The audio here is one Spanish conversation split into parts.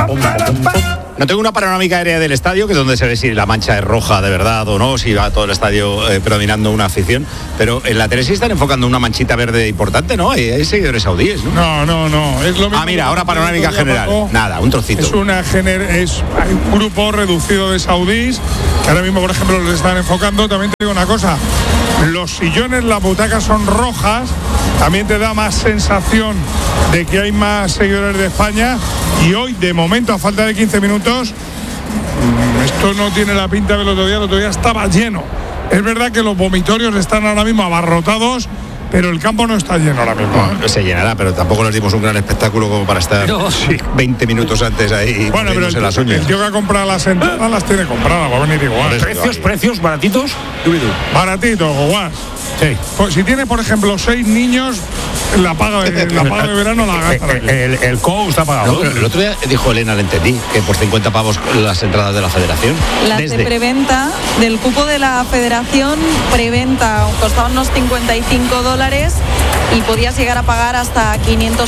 No tengo una panorámica aérea del estadio, que es donde se ve si la mancha es roja de verdad o no, si va todo el estadio predominando una afición, pero en la tele sí están enfocando una manchita verde importante, ¿no? Hay seguidores saudíes, ¿no? No, es lo mismo. Mira, ahora panorámica general. Nada, un trocito. Hay un grupo reducido de saudíes que ahora mismo, por ejemplo, les están enfocando. También te digo una cosa, los sillones, las butacas son rojas, también te da más sensación de que hay más seguidores de España, y hoy, de momento, a falta de 15 minutos, esto no tiene la pinta del otro día. El otro día estaba lleno. Es verdad que los vomitorios están ahora mismo abarrotados, pero el campo no está lleno ahora mismo. Bueno, se llenará, pero tampoco les dimos un gran espectáculo como para estar 20 minutos antes ahí. Bueno, pero el tío que ha comprado las entradas las tiene compradas, va a venir igual. ¿Precios baratitos? Baratito, guas. Sí. Pues si tiene, por ejemplo, 6 niños, la paga de verano la gasta. El COU está pagado. No, el otro día dijo Elena, le entendí, que por 50 pavos las entradas de la federación. Las de preventa del cupo de la federación, preventa, costaban unos $55 y podías llegar a pagar hasta $550.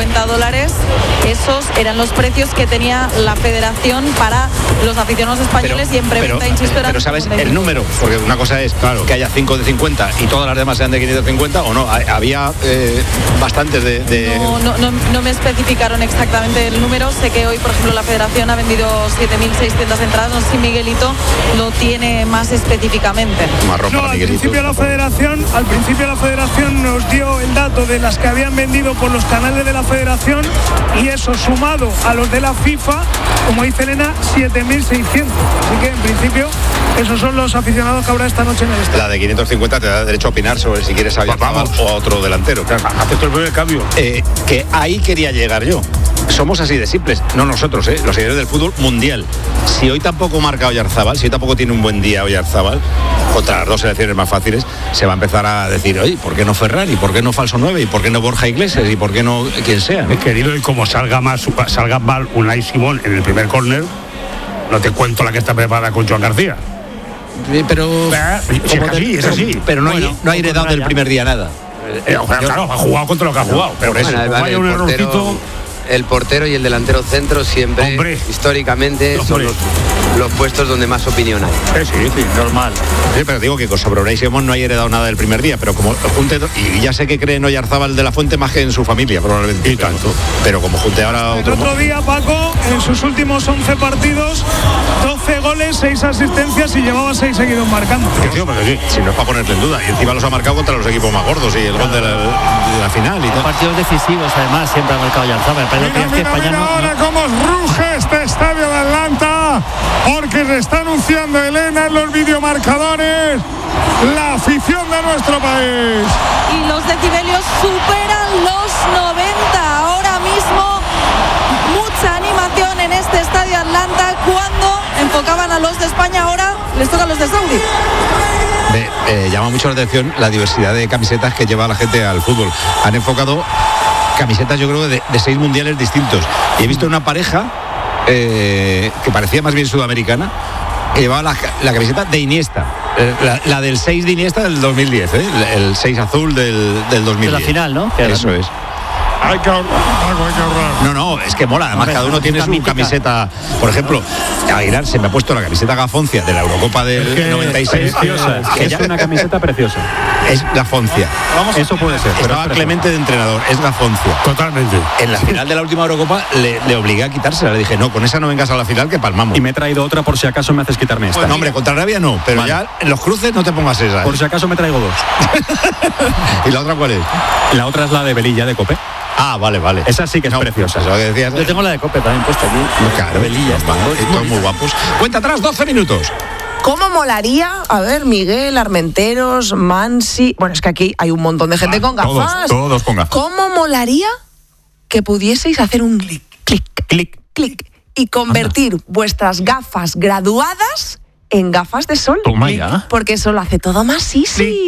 Esos eran los precios que tenía la federación para los aficionados españoles, y en preventa, insisto, eran. Pero ¿sabes el número? Porque una cosa es que haya 5 de 50 y todas las demás sean de 550, o no. Había bastantes de... No me especificaron exactamente el número. Sé que hoy, por ejemplo, la federación ha vendido 7.600 entradas. No sé si Miguelito lo tiene más específicamente. Al principio la federación nos dio el dato de las que habían vendido por los canales de la federación, y eso sumado a los de la FIFA, como dice Elena, 7.600. Así que en principio esos son los aficionados que habrá esta noche en el estadio. La de 550 te da derecho a opinar sobre si quieres a Oyarzabal o a otro delantero. Claro. Acepto el primer cambio. Que ahí quería llegar yo. Somos así de simples, no nosotros, los seguidores del fútbol mundial. Si hoy tampoco marca Oyarzabal, si hoy tampoco tiene un buen día Oyarzabal, contra las dos selecciones más fáciles, se va a empezar a decir, oye, ¿por qué no Ferrari? ¿Por qué no Falso 9? ¿Y por qué no Borja Iglesias? ¿Y por qué no quien sea? Querido, y como salga mal Unai Simón en el primer córner, no te cuento la que está preparada con Joan García. Pero es así. Pero no ha heredado del primer día nada. Claro, ha jugado contra lo que ha jugado. Pero bueno, eso, vale, un errorcito. El portero y el delantero centro siempre, históricamente, son los puestos donde más opinión hay. Sí, normal. Sí, pero digo que sobre Unai Simón no hay heredado nada del primer día, pero como junte, y ya sé que cree en Oyarzabal de la Fuente más que en su familia, probablemente. Y tanto. Pero como junte ahora otro. El otro día, Paco, en sus últimos 11 partidos, 12 goles, 6 asistencias y llevaba 6 seguidos marcando. Si no es para ponerte en duda. Y encima los ha marcado contra los equipos más gordos, y el gol de la final. Y partidos decisivos, además, siempre ha marcado Oyarzabal. Mira ahora cómo ruge este estadio de Atlanta, porque se está anunciando Elena en los videomarcadores la afición de nuestro país. Y los decibelios superan los 90. Ahora mismo mucha animación en este estadio Atlanta. Cuando enfocaban a los de España, ahora les toca a los de Saudi. Llama mucho la atención la diversidad de camisetas que lleva la gente al fútbol. Han enfocado camisetas, yo creo, de 6 mundiales distintos. Y he visto una pareja que parecía más bien sudamericana, que llevaba la camiseta de Iniesta, la del 6 de Iniesta del 2010, el 6 azul del 2010. De la final, ¿no? Eso es. Hay que ahorrar. No, es que mola. Además, cada uno tiene su camiseta. Por ejemplo, Aguilar se me ha puesto la camiseta gafoncia de la Eurocopa del 96. Es una camiseta preciosa. Es gafoncia. Eso puede ser. Estaba Clemente de entrenador. Es gafoncia. Totalmente. En la final de la última Eurocopa le obligué a quitársela. Le dije, no, con esa no vengas a la final, que palmamos. Y me he traído otra por si acaso me haces quitarme esta. No, hombre, contra Arabia no. Pero vale, ya en los cruces no te pongas esa. Por si acaso me traigo 2. ¿Y la otra cuál es? La otra es la de Velilla de Cope. Ah, vale. Esa sí que es preciosa. Pues, que decías, yo tengo la de Cope también puesta aquí. Claro, Velilla. Todos muy guapos. Cuenta atrás, 12 minutos. ¿Cómo molaría? A ver, Miguel, Armenteros, Mansi... Bueno, es que aquí hay un montón de gente con gafas. Todos con gafas. ¿Cómo molaría que pudieseis hacer un clic y convertir vuestras gafas graduadas en gafas de sol? Toma ya. Porque eso lo hace todo más easy.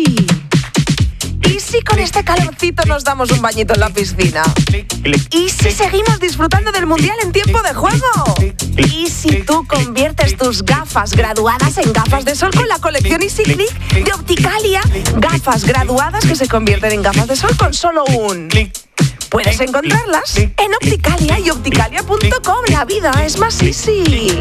¿Y si con este calorcito nos damos un bañito en la piscina? ¿Y si seguimos disfrutando del Mundial en tiempo de juego? ¿Y si tú conviertes tus gafas graduadas en gafas de sol con la colección Easy Click de Opticalia? Gafas graduadas que se convierten en gafas de sol con solo un Puedes encontrarlas en Opticalia y opticalia.com. La vida es más easy.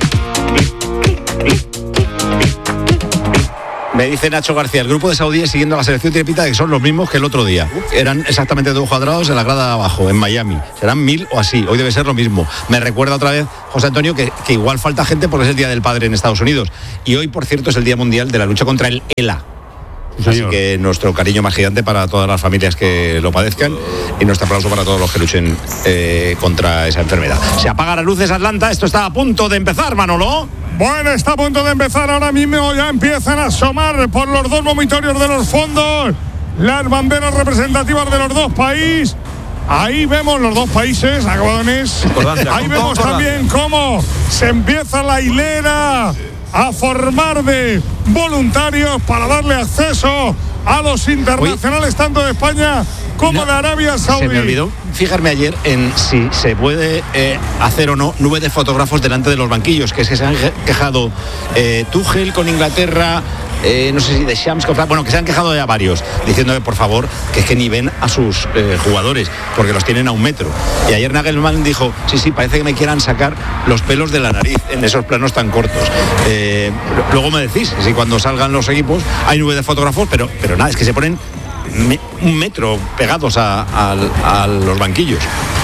Me dice Nacho García, el grupo de saudíes siguiendo la selección tiene pinta de que son los mismos que el otro día. Eran exactamente 2 cuadrados en la grada de abajo, en Miami. Serán 1000 o así, hoy debe ser lo mismo. Me recuerda otra vez, José Antonio, que igual falta gente porque es el Día del Padre en Estados Unidos. Y hoy, por cierto, es el Día Mundial de la lucha contra el ELA. Así que nuestro cariño más gigante para todas las familias que lo padezcan y nuestro aplauso para todos los que luchen contra esa enfermedad. Se apagan las luces, Atlanta, esto está a punto de empezar, Manolo. Bueno, está a punto de empezar ahora mismo, ya empiezan a asomar por los 2 vomitorios de los fondos las banderas representativas de los 2 países. Ahí vemos los 2 países, acabadones. Ahí vemos también cómo se empieza la hilera a formar de voluntarios para darle acceso a los internacionales, tanto de España como de Arabia Saudí. Se me olvidó fijarme ayer en si se puede hacer o no nube de fotógrafos delante de los banquillos, que es que se han quejado Tuchel con Inglaterra, no sé si de Shams, bueno, que se han quejado ya varios, diciendo que por favor, que es que ni ven a sus jugadores, porque los tienen a 1 metro. Y ayer Nagelsmann dijo, sí, parece que me quieran sacar los pelos de la nariz en esos planos tan cortos. Luego me decís, si cuando salgan los equipos hay nube de fotógrafos, pero nada, es que se ponen 1 metro pegados a los banquillos.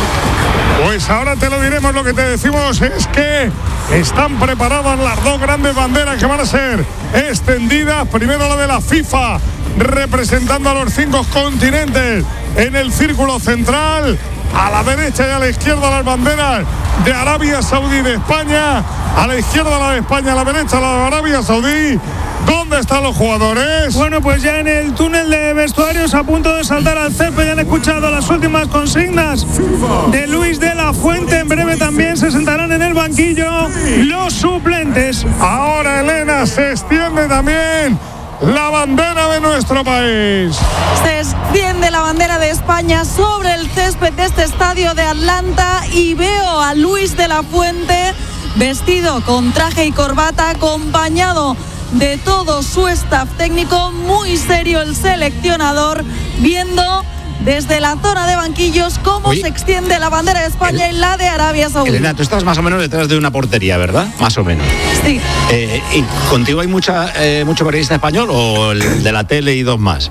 Pues ahora te lo diremos. Lo que te decimos es que están preparadas las 2 grandes banderas que van a ser extendidas. Primero la de la FIFA, representando a los 5 continentes en el círculo central. A la derecha y a la izquierda las banderas de Arabia Saudí, de España. A la izquierda la de España, a la derecha la de Arabia Saudí. ¿Dónde están los jugadores? Bueno, pues ya en el túnel de vestuarios, a punto de saltar al césped. Ya han escuchado las últimas consignas de Luis de la Fuente. En breve también se sentarán en el banquillo los suplentes. Ahora, Elena, se extiende también la bandera de nuestro país. Se extiende la bandera de España sobre el césped de este estadio de Atlanta y veo a Luis de la Fuente vestido con traje y corbata, acompañado de todo su staff técnico, muy serio el seleccionador, viendo desde la zona de banquillos cómo se extiende la bandera de España y la de Arabia Saudí. Elena, tú estás más o menos detrás de una portería, ¿verdad? Más o menos. Sí. ¿Y contigo hay mucho periodista español o el de la tele y 2 más?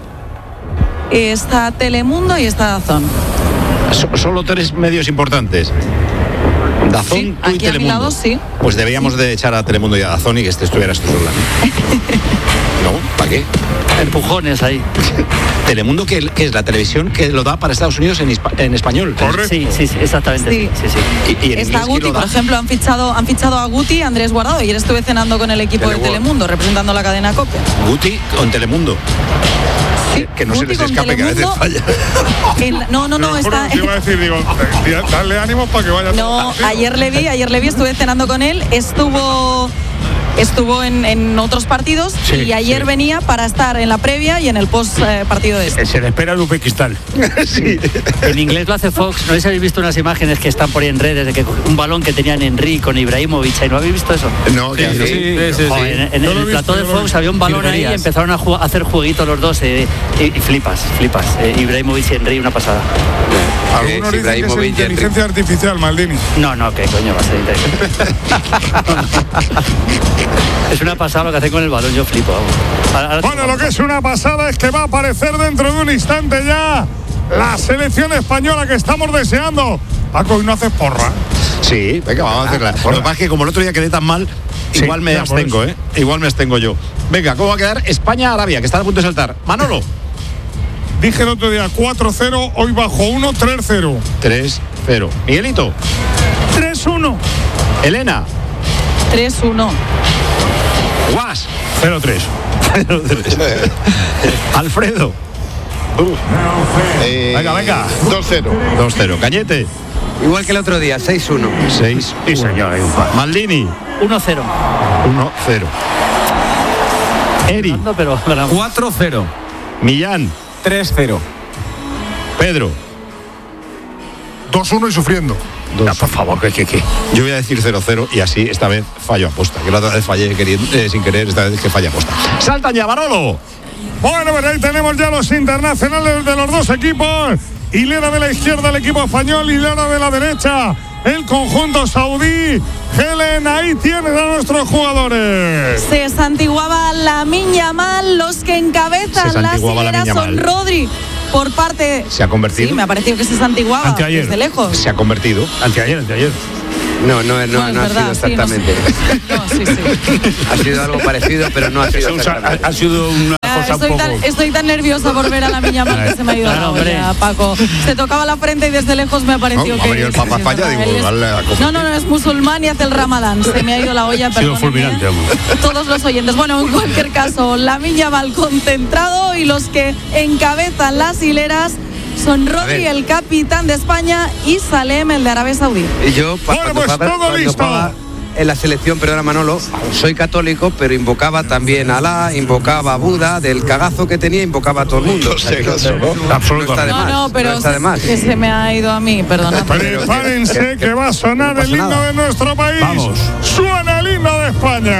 Está Telemundo y está Dazón. Solo 3 medios importantes. Dazón, sí, tú y aquí Telemundo. A mi lado, sí. Pues deberíamos de echar a Telemundo y a Dazón y que estuvieras tú sola. ¿No? ¿Para qué? Empujones ahí. Telemundo, que es la televisión que lo da para Estados Unidos en español. Correcto. Sí, exactamente. Sí. Y en está Guti, por ejemplo, han fichado a Guti, Andrés Guardado. Ayer estuve cenando con el equipo de Telemundo, representando la cadena COPE. Guti con Telemundo. Sí, que no se les escape, que a veces falla. No, está. Te iba a decir, darle ánimo para que vaya. No, ayer le vi, estuve cenando con él, estuvo en otros partidos y ayer venía para estar en la previa y en el post partido de este. Se le espera el Uzbekistán. Sí. En inglés lo hace Fox. No sé si habéis visto unas imágenes que están por ahí en redes de que un balón que tenían Henry con Ibrahimovic. ¿No habéis visto eso? No, que sí. En el plató de Fox había un balón ahí y empezaron a hacer jueguitos los dos y flipas. Ibrahimovic y Henry, una pasada. Algunos dicen que es inteligencia artificial, Maldini. No, ¿qué coño va a ser inteligencia? Es una pasada lo que hace con el balón, yo flipo. Bueno, lo que es una pasada es que va a aparecer dentro de un instante ya la selección española que estamos deseando. Paco, ¿y no haces porra? Sí, venga, vamos a hacerla. Lo que pasa es que como el otro día quedé tan mal, igual me abstengo, Igual me abstengo yo. Venga, ¿cómo va a quedar España-Arabia, que está a punto de saltar? Manolo. Dije el otro día 4-0, hoy bajo 1, 3-0. 3-0. Miguelito. 3-1. Elena. 3-1. Guas. 0-3. Alfredo. Venga. 2-0. 2-0. Cañete. Igual que el otro día, 6-1. 6. Sí, señor. Maldini. 1-0. 1-0. Eri. 4-0. Millán. 3-0. Pedro. 2-1 y sufriendo. Por favor, ¿qué? Yo voy a decir 0-0 y así esta vez fallo aposta. Que la otra vez fallé sin querer, esta vez que falla aposta. ¡Saltan ya, Manolo! Bueno, pues ahí tenemos ya los internacionales de los dos equipos hilera de la izquierda el equipo español, hilera de la derecha el conjunto saudí. Helen, ahí tienes a nuestros jugadores. Se santiguaba Lamine Yamal, los que encabezan las hileras son Rodri. Por parte... Se ha convertido. Sí, me ha parecido que se santiguaba desde lejos. Se ha convertido. Anteayer. No ha sido exactamente. Sí. Ha sido algo parecido, pero no ha sido exactamente. Ha sido una cosa un poco... Estoy tan nerviosa por ver a Lamine Yamal que se me ha ido la olla, Paco. Se tocaba la frente y desde lejos me ha parecido que... Ha venido el Papa a España, No, es musulmán y hace el Ramadán. Se me ha ido la olla, perdónenme. Todos los oyentes. Bueno, en cualquier caso, Lamine Yamal concentrado y los que encabezan las hileras son Rodri, el capitán de España, y Salem, el de Arabia Saudí. Y yo, cuando jugaba en la selección, perdona Manolo, soy católico, pero invocaba también a Alá, invocaba a Buda, del cagazo que tenía, invocaba a todo el mundo. Pero está de más. Que se me ha ido a mí, perdona. Prepárense que va a sonar el himno de nuestro país. Vamos. Suena el himno de España.